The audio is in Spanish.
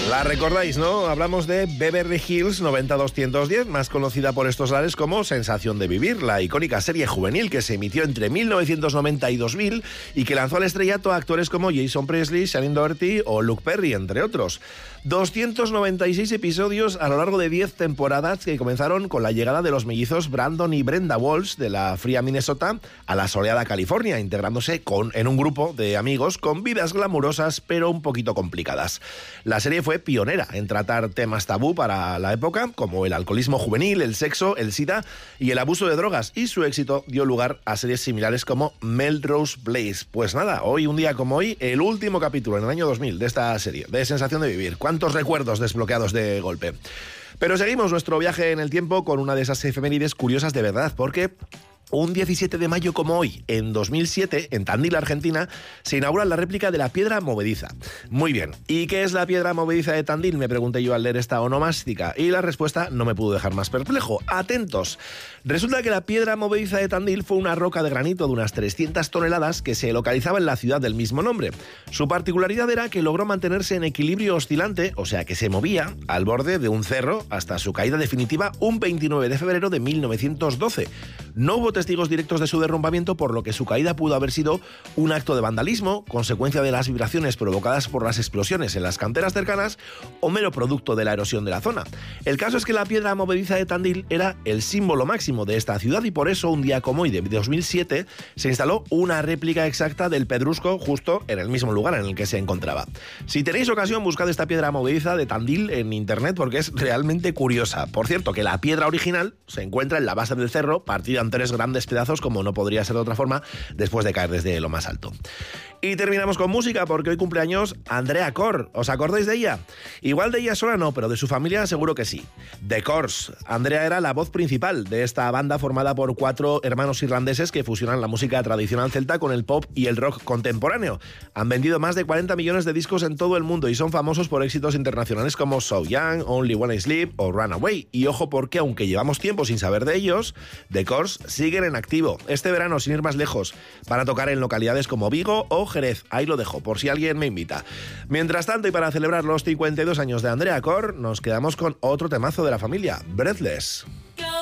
La recordáis, ¿no? Hablamos de Beverly Hills 90210, más conocida por estos lares como Sensación de Vivir, la icónica serie juvenil que se emitió entre 1990 y 2000 y que lanzó al estrellato a actores como Jason Presley, Shannen Doherty o Luke Perry, entre otros. 296 episodios a lo largo de 10 temporadas que comenzaron con la llegada de los mellizos Brandon y Brenda Walsh de la fría Minnesota a la soleada California, integrándose en un grupo de amigos con vidas glamurosas pero un poquito complicadas. La serie fue pionera en tratar temas tabú para la época, como el alcoholismo juvenil, el sexo, el SIDA y el abuso de drogas, y su éxito dio lugar a series similares como Melrose Place. Pues nada, hoy, un día como hoy, el último capítulo en el año 2000 de esta serie, de Sensación de Vivir. ¿Cuántos recuerdos desbloqueados de golpe? Pero seguimos nuestro viaje en el tiempo con una de esas efemérides curiosas de verdad, porque un 17 de mayo como hoy, en 2007, en Tandil, Argentina, se inaugura la réplica de la piedra movediza. Muy bien, ¿y qué es la piedra movediza de Tandil?, me pregunté yo al leer esta onomástica, y la respuesta no me pudo dejar más perplejo. ¡Atentos! Resulta que la piedra movediza de Tandil fue una roca de granito de unas 300 toneladas que se localizaba en la ciudad del mismo nombre. Su particularidad era que logró mantenerse en equilibrio oscilante, o sea que se movía, al borde de un cerro hasta su caída definitiva un 29 de febrero de 1912. No hubo testigos directos de su derrumbamiento, por lo que su caída pudo haber sido un acto de vandalismo, consecuencia de las vibraciones provocadas por las explosiones en las canteras cercanas o mero producto de la erosión de la zona. El caso es que la piedra movediza de Tandil era el símbolo máximo de esta ciudad y por eso un día como hoy de 2007 se instaló una réplica exacta del pedrusco justo en el mismo lugar en el que se encontraba. Si tenéis ocasión, buscad esta piedra movediza de Tandil en internet porque es realmente curiosa. Por cierto, que la piedra original se encuentra en la base del cerro, partida en 3 grandes pedazos, como no podría ser de otra forma, después de caer desde lo más alto. Y terminamos con música, porque hoy cumpleaños Andrea Corr. ¿Os acordáis de ella? Igual de ella sola no, pero de su familia seguro que sí. The Corrs. Andrea era la voz principal de esta banda formada por 4 hermanos irlandeses que fusionan la música tradicional celta con el pop y el rock contemporáneo. Han vendido más de 40 millones de discos en todo el mundo y son famosos por éxitos internacionales como So Young, Only When I Sleep o Runaway. Y ojo, porque aunque llevamos tiempo sin saber de ellos, The Corrs siguen en activo. Este verano, sin ir más lejos, van a tocar en localidades como Vigo o Jerez. Ahí lo dejo, por si alguien me invita. Mientras tanto, y para celebrar los 52 años de Andrea Corr, nos quedamos con otro temazo de la familia, Breathless.